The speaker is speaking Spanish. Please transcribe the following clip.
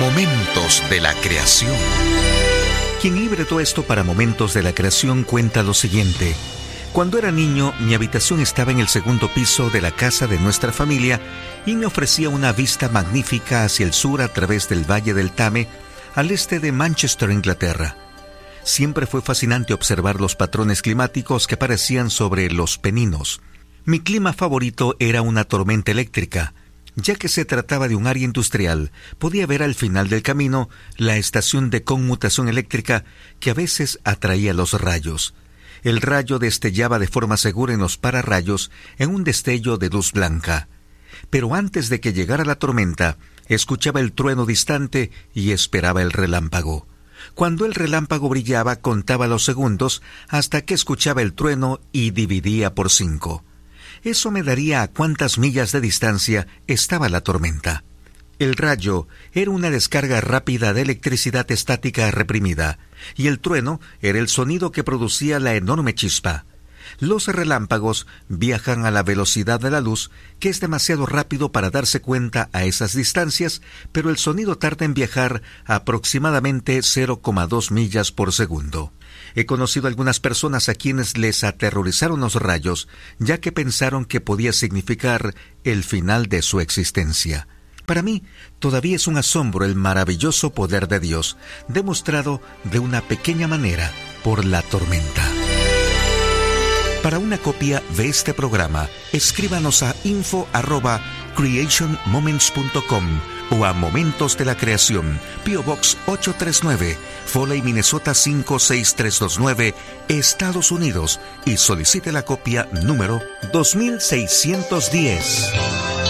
Momentos de la creación. Quien libretó esto para Momentos de la Creación cuenta lo siguiente. Cuando era niño, mi habitación estaba en el segundo piso de la casa de nuestra familia y me ofrecía una vista magnífica hacia el sur a través del Valle del Tame, al este de Manchester, Inglaterra. Siempre fue fascinante observar los patrones climáticos que aparecían sobre los Peninos. Mi clima favorito era una tormenta eléctrica. Ya que se trataba de un área industrial, podía ver al final del camino la estación de conmutación eléctrica que a veces atraía los rayos. El rayo destellaba de forma segura en los pararrayos en un destello de luz blanca. Pero antes de que llegara la tormenta, escuchaba el trueno distante y esperaba el relámpago. Cuando el relámpago brillaba, contaba los segundos hasta que escuchaba el trueno y dividía por 5. Eso me daría a cuántas millas de distancia estaba la tormenta. El rayo era una descarga rápida de electricidad estática reprimida, y el trueno era el sonido que producía la enorme chispa. Los relámpagos viajan a la velocidad de la luz, que es demasiado rápido para darse cuenta a esas distancias, pero el sonido tarda en viajar aproximadamente 0,2 millas por segundo. He conocido algunas personas a quienes les aterrorizaron los rayos, ya que pensaron que podía significar el final de su existencia. Para mí, todavía es un asombro el maravilloso poder de Dios, demostrado de una pequeña manera por la tormenta. Para una copia de este programa, escríbanos a info@creationmoments.com o a Momentos de la Creación, P.O. Box 839, Foley, Minnesota 56329, Estados Unidos, y solicite la copia número 2610.